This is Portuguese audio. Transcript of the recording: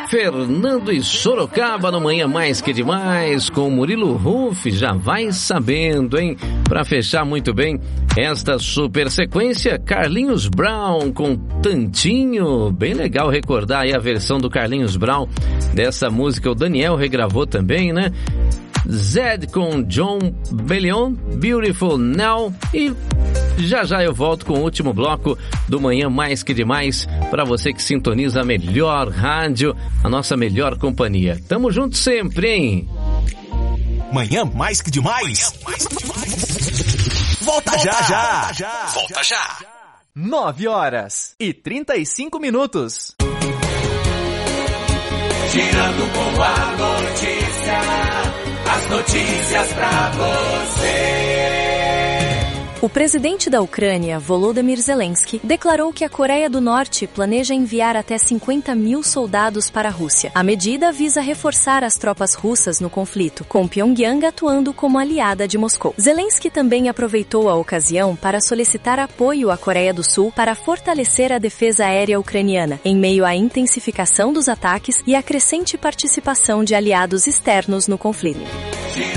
Fernando e Sorocaba no Manhã Mais Que Demais com Murilo Huff, já vai sabendo, hein? Pra fechar muito bem esta super sequência, Carlinhos Brown com Tantinho, bem legal recordar aí a versão do Carlinhos Brown dessa música, o Daniel regravou também, né? Zed com John Bellion, Beautiful Now, e já eu volto com o último bloco do Manhã Mais Que Demais para você que sintoniza a melhor rádio, a nossa melhor companhia. Tamo junto sempre, hein? Manhã Mais Que Demais. Volta já. Volta já. 9h35. Girando com a notícia, as notícias pra você. O presidente da Ucrânia, Volodymyr Zelensky, declarou que a Coreia do Norte planeja enviar até 50 mil soldados para a Rússia. A medida visa reforçar as tropas russas no conflito, com Pyongyang atuando como aliada de Moscou. Zelensky também aproveitou a ocasião para solicitar apoio à Coreia do Sul para fortalecer a defesa aérea ucraniana, em meio à intensificação dos ataques e à crescente participação de aliados externos no conflito.